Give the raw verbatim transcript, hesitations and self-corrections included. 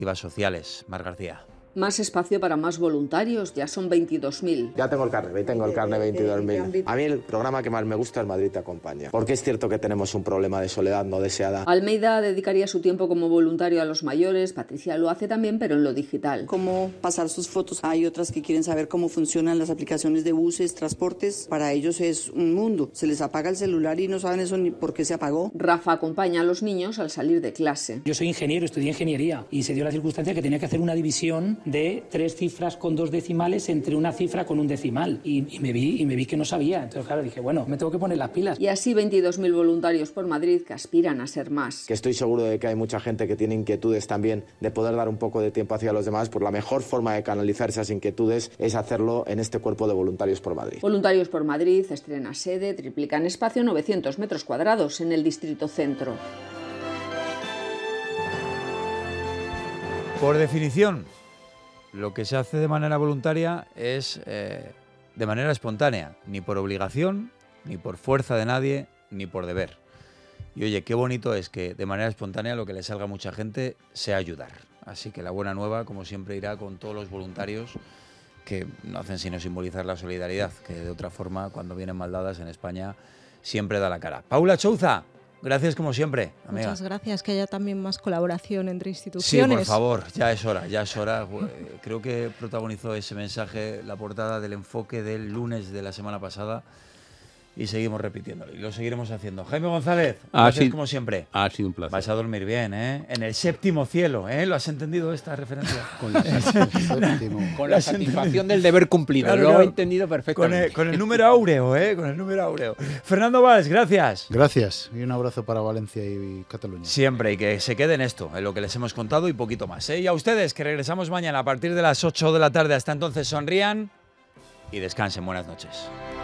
iniciativas sociales. Mar García. Más espacio para más voluntarios, ya son veintidós mil. Ya tengo el carnet, tengo el carnet veintidós mil. A mí el programa que más me gusta es Madrid te acompaña, porque es cierto que tenemos un problema de soledad no deseada. Almeida dedicaría su tiempo como voluntario a los mayores, Patricia lo hace también, pero en lo digital. Cómo pasar sus fotos. Hay otras que quieren saber cómo funcionan las aplicaciones de buses, transportes. Para ellos es un mundo. Se les apaga el celular y no saben eso ni por qué se apagó. Rafa acompaña a los niños al salir de clase. Yo soy ingeniero, estudié ingeniería y se dio la circunstancia que tenía que hacer una división de tres cifras con dos decimales entre una cifra con un decimal y, y, me vi, y me vi que no sabía. Entonces, claro, dije, bueno, me tengo que poner las pilas. Y así veintidós mil voluntarios por Madrid que aspiran a ser más. Que estoy seguro de que hay mucha gente que tiene inquietudes también de poder dar un poco de tiempo hacia los demás, pues la mejor forma de canalizar esas inquietudes es hacerlo en este cuerpo de Voluntarios por Madrid. Voluntarios por Madrid estrena sede, triplican espacio, novecientos metros cuadrados en el Distrito Centro. Por definición, lo que se hace de manera voluntaria es eh, de manera espontánea, ni por obligación, ni por fuerza de nadie, ni por deber. Y oye, qué bonito es que de manera espontánea lo que le salga a mucha gente sea ayudar. Así que la buena nueva, como siempre, irá con todos los voluntarios que no hacen sino simbolizar la solidaridad, que de otra forma, cuando vienen mal dadas en España, siempre da la cara. Paula Chouza, gracias como siempre, amiga. Muchas gracias, que haya también más colaboración entre instituciones. Sí, por favor, ya es hora, ya es hora. Creo que protagonizó ese mensaje la portada del Enfoque del lunes de la semana pasada y seguimos repitiéndolo y lo seguiremos haciendo. Jaime González, gracias sido, como siempre. Ha sido un placer. Vas a dormir bien, ¿eh? En el séptimo cielo, ¿eh? ¿Lo has entendido esta referencia? Con la, con la satisfacción del deber cumplido, claro, lo claro. he entendido perfectamente. Con el, con el número áureo, ¿eh? Con el número áureo. Fernando Valls, gracias. Gracias y un abrazo para Valencia y Cataluña. Siempre, y que se quede en esto, en lo que les hemos contado y poquito más, ¿eh? Y a ustedes, que regresamos mañana a partir de las ocho de la tarde. Hasta entonces, sonrían y descansen. Buenas noches.